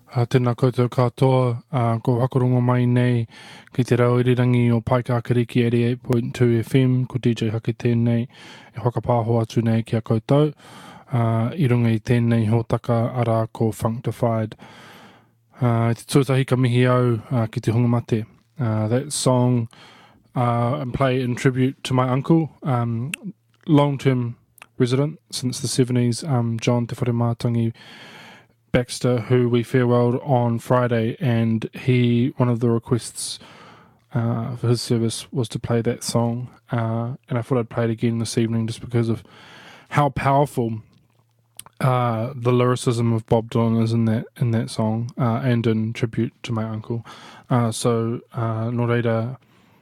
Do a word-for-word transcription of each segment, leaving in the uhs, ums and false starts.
Uh, tēnā koutou katoa, uh, ko whakarongo mai nei ki te rauirirangi o Paikākariki eighty-eight point two F M, ko D J Hake tēnei, e whakapāho atu nei ki a koutou, uh, i runga i tēnei hōtaka ara ko Functified. Uh, te tuatahi ka mihi au uh, ki te hungamate. Uh, that song uh, and play in tribute to my uncle, um, long-term resident since the seventies, um, John Te Wharemātangi Baxter, who we farewelled on Friday, and he, one of the requests uh, for his service was to play that song, uh, and I thought I'd play it again this evening just because of how powerful uh, the lyricism of Bob Dylan is in that in that song, uh, and in tribute to my uncle. Uh, so, uh, nō reira,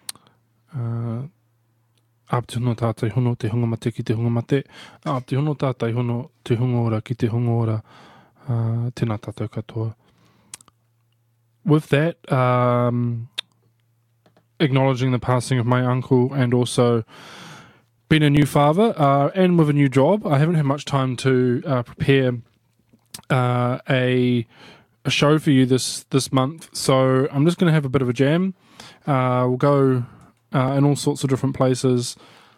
uh, ap te hono tātai hono te hungamate ki te hungamate, ap te hono tātai hono te hungaora ki te hungaora. Uh, tēnā tātou katoa. With that, um, acknowledging the passing of my uncle and also being a new father uh, and with a new job, I haven't had much time to uh, prepare uh, a a show for you this this month. So I'm just going to have a bit of a jam. Uh, we'll go uh, in all sorts of different places,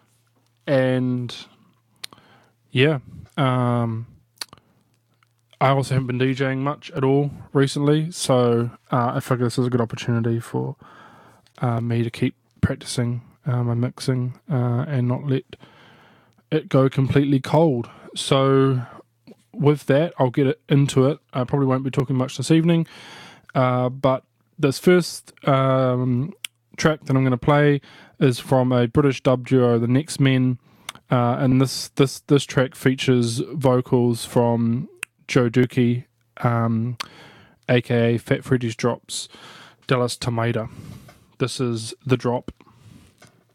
and yeah. Um, I also haven't been DJing much at all recently, so uh, I figure this is a good opportunity for uh, me to keep practicing uh, my mixing uh, and not let it go completely cold. So with that, I'll get it into it. I probably won't be talking much this evening, uh, but this first um, track that I'm going to play is from a British dub duo, the Next Men, uh, and this, this, this track features vocals from Joe Dookie, um, aka Fat Freddy's Drops, Dallas Tomato. This is The Drop.